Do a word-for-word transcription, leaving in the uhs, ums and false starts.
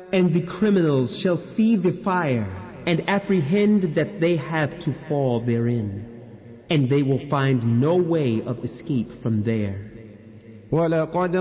And the criminals shall see the fire and apprehend that they have to fall therein, and they will find no way of escape from there. وَلَقَدْ